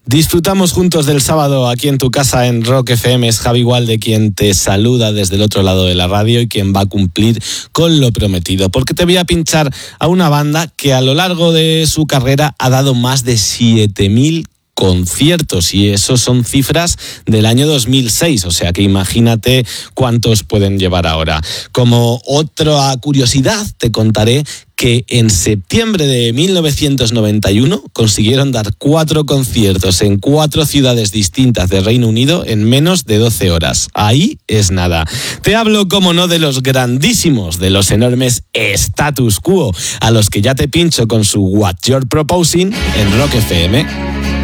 Disfrutamos juntos del sábado aquí en tu casa en Rock FM. Es Javi Gualde quien te saluda desde el otro lado de la radio y quien va a cumplir con lo prometido. Porque te voy a pinchar a una banda que a lo largo de su carrera ha dado más de 7.000 conciertos, y eso son cifras del año 2006, o sea que imagínate cuántos pueden llevar ahora. Como otra curiosidad te contaré que en septiembre de 1991 consiguieron dar 4 conciertos en 4 ciudades distintas de Reino Unido en menos de 12 horas. Ahí es nada. Te hablo, como no, de los grandísimos, de los enormes Status Quo, a los que ya te pincho con su What You're Proposing en Rock FM.